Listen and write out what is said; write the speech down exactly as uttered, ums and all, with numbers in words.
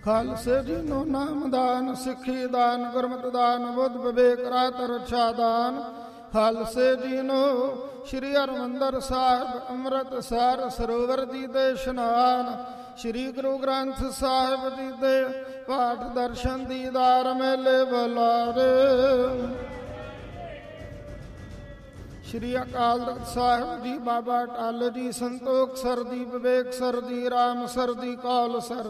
ਖਾਲਸੇ ਜੀ ਨੂੰ ਨਾਮਦਾਨ, ਸਿੱਖੀ ਦਾਨ, ਗੁਰਮਤਿ ਦਾਨ, ਬੁੱਧ ਵਿਵੇਕ ਰਾਤ ਰਛਾ ਦਾਨ। ਖਾਲਸੇ ਜੀ ਨੂੰ ਸ਼੍ਰੀ ਹਰਿਮੰਦਰ ਸਾਹਿਬ ਅੰਮ੍ਰਿਤਸਰ ਸਰੋਵਰ ਜੀ ਦੇ ਇਸ਼ਨਾਨ, ਸ਼੍ਰੀ ਗੁਰੂ ਗ੍ਰੰਥ ਸਾਹਿਬ ਜੀ ਦੇ ਪਾਠ ਦਰਸ਼ਨ ਦੀਦਾਰ ਮੇਲੇ ਬੁਲਾਰੇ। ਸ਼੍ਰੀ ਅਕਾਲ ਤਖ਼ਤ ਸਾਹਿਬ ਜੀ, ਬਾਬਾ ਅਟਲ ਜੀ, ਸੰਤੋਖ ਸਰ ਜੀ, ਵਿਵੇਕ ਸਰ ਜੀ, ਰਾਮ ਸਰ ਜੀ, ਕੌਲ ਸਰ